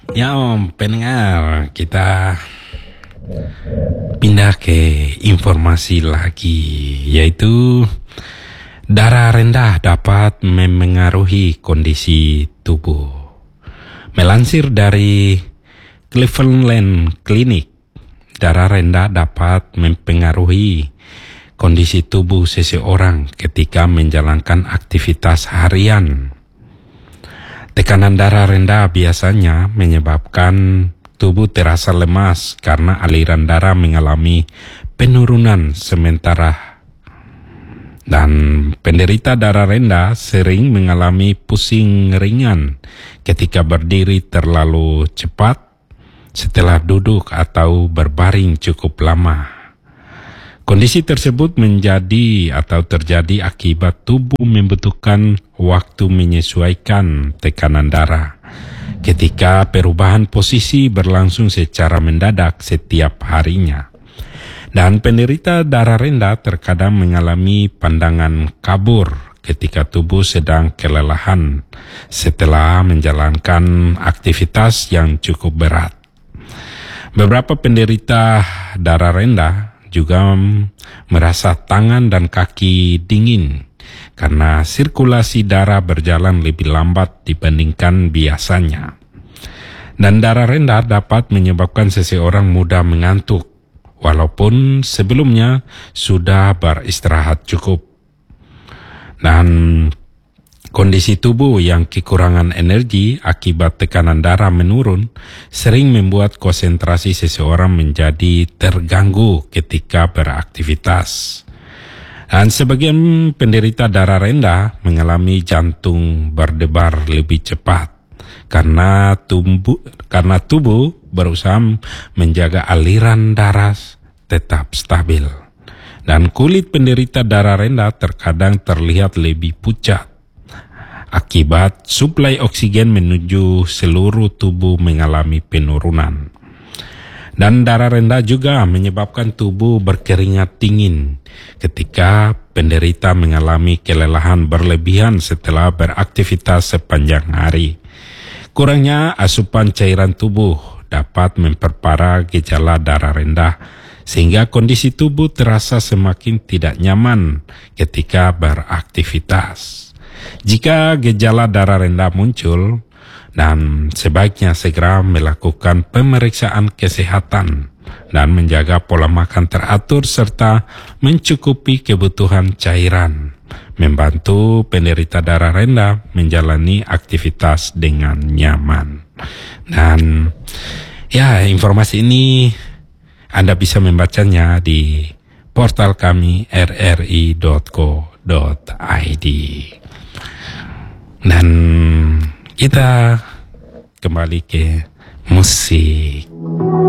Ya Om, pendengar, kita pindah ke informasi lagi, yaitu darah rendah dapat memengaruhi kondisi tubuh. Melansir dari Cleveland Clinic, darah rendah dapat mempengaruhi kondisi tubuh seseorang ketika menjalankan aktivitas harian. Tekanan darah rendah biasanya menyebabkan tubuh terasa lemas karena aliran darah mengalami penurunan sementara. Dan penderita darah rendah sering mengalami pusing ringan ketika berdiri terlalu cepat setelah duduk atau berbaring cukup lama. Kondisi tersebut terjadi akibat tubuh membutuhkan waktu menyesuaikan tekanan darah ketika perubahan posisi berlangsung secara mendadak setiap harinya. Dan penderita darah rendah terkadang mengalami pandangan kabur ketika tubuh sedang kelelahan setelah menjalankan aktivitas yang cukup berat. Beberapa penderita darah rendah juga merasa tangan dan kaki dingin karena sirkulasi darah berjalan lebih lambat dibandingkan biasanya. Dan darah rendah dapat menyebabkan seseorang mudah mengantuk walaupun sebelumnya sudah beristirahat cukup. Dan kondisi tubuh yang kekurangan energi akibat tekanan darah menurun sering membuat konsentrasi seseorang menjadi terganggu ketika beraktivitas. Dan sebagian penderita darah rendah mengalami jantung berdebar lebih cepat karena tubuh berusaha menjaga aliran darah tetap stabil. Dan kulit penderita darah rendah terkadang terlihat lebih pucat akibat suplai oksigen menuju seluruh tubuh mengalami penurunan. Dan darah rendah juga menyebabkan tubuh berkeringat dingin ketika penderita mengalami kelelahan berlebihan setelah beraktivitas sepanjang hari. Kurangnya asupan cairan tubuh dapat memperparah gejala darah rendah sehingga kondisi tubuh terasa semakin tidak nyaman ketika beraktivitas. Jika gejala darah rendah muncul, dan sebaiknya segera melakukan pemeriksaan kesehatan dan menjaga pola makan teratur serta mencukupi kebutuhan cairan, membantu penderita darah rendah menjalani aktivitas dengan nyaman. Dan ya, informasi ini Anda bisa membacanya di portal kami rri.co.id. Dan kita kembali ke musik.